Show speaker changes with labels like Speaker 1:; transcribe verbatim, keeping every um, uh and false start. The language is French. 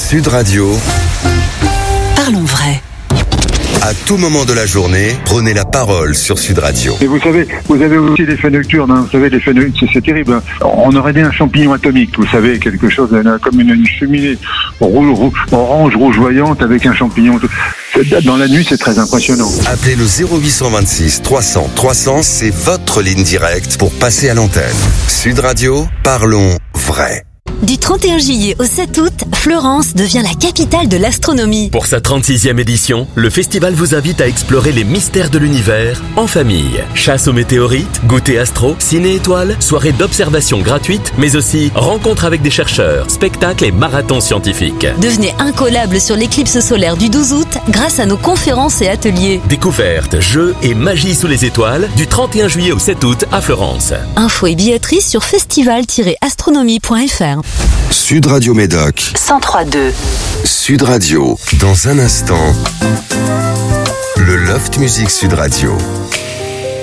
Speaker 1: Sud Radio.
Speaker 2: Parlons vrai.
Speaker 1: À tout moment de la journée, prenez la parole sur Sud Radio.
Speaker 3: Et vous savez, vous avez aussi l'effet nocturne, hein. Vous savez, l'effet nocturne, c'est, c'est terrible. Hein. On aurait dit un champignon atomique, vous savez, quelque chose comme une, une cheminée rouge, rouge, orange, rougeoyante avec un champignon. Dans la nuit, c'est très impressionnant.
Speaker 1: Appelez le zéro huit cent vingt-six trois cents trois cents, c'est votre ligne directe pour passer à l'antenne. Sud Radio, parlons vrai.
Speaker 2: Du trente et un juillet au sept août, Fleurance devient la capitale de l'astronomie.
Speaker 4: Pour sa trente-sixième édition, le festival vous invite à explorer les mystères de l'univers en famille. Chasse aux météorites, goûter astro, ciné-étoiles, soirée d'observation gratuite, mais aussi rencontres avec des chercheurs, spectacles et marathons scientifiques.
Speaker 2: Devenez incollable sur l'éclipse solaire du douze août grâce à nos conférences et ateliers.
Speaker 4: Découvertes, jeux et magie sous les étoiles du trente et un juillet au sept août à Florence.
Speaker 2: Infos et billetterie sur festival tiret astronomie point f r.
Speaker 1: Sud Radio Médoc
Speaker 2: cent trois deux.
Speaker 1: Sud Radio. Dans un instant, le Loft Music Sud Radio.